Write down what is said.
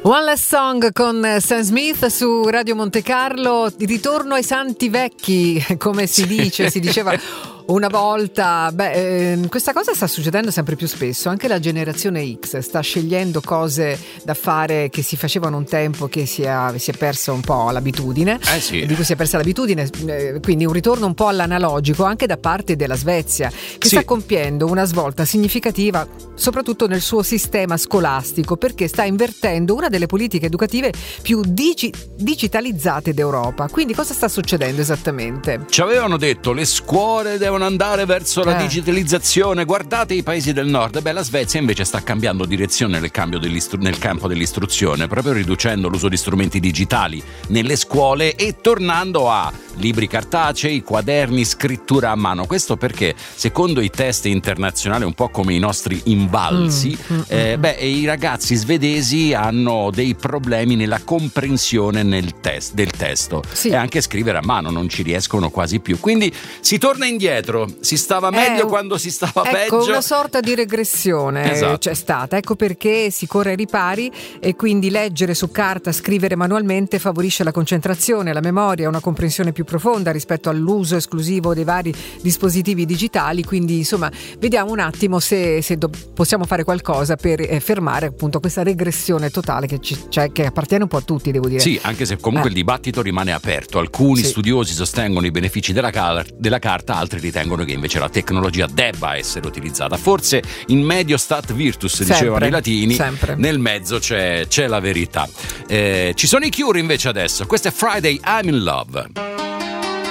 One Last Song con Sam Smith su Radio Monte Carlo. Di ritorno ai santi vecchi, come si dice, si diceva una volta. Questa cosa sta succedendo sempre più spesso. Anche la generazione X sta scegliendo cose da fare che si facevano un tempo, che si è persa un po' l'abitudine, sì. Di cui si è persa l'abitudine, quindi un ritorno un po' all'analogico anche da parte della Svezia, che sta compiendo una svolta significativa soprattutto nel suo sistema scolastico, perché sta invertendo una delle politiche educative più digitalizzate d'Europa. Quindi cosa sta succedendo esattamente? Ci avevano detto le scuole devono andare verso la digitalizzazione, guardate i paesi del nord. La Svezia invece sta cambiando direzione nel campo dell'istruzione, proprio riducendo l'uso di strumenti digitali nelle scuole e tornando a libri cartacei, quaderni, scrittura a mano. Questo perché secondo i test internazionali, un po' come i nostri invalsi, i ragazzi svedesi hanno dei problemi nella comprensione del testo, e anche scrivere a mano non ci riescono quasi più, quindi si torna indietro. Si stava meglio quando si stava peggio. Una sorta di regressione c'è stata, ecco perché si corre ai ripari, e quindi leggere su carta, scrivere manualmente favorisce la concentrazione, la memoria, una comprensione più profonda rispetto all'uso esclusivo dei vari dispositivi digitali. Quindi insomma vediamo un attimo se possiamo fare qualcosa per fermare appunto questa regressione totale che appartiene un po' a tutti, devo dire. Sì, anche se comunque il dibattito rimane aperto. Alcuni studiosi sostengono i benefici della carta, altri ritengono che invece la tecnologia debba essere utilizzata. Forse in medio stat virtus, dicevano i latini, nel mezzo c'è la verità. Ci sono i Cure invece adesso. Questo è Friday I'm in Love.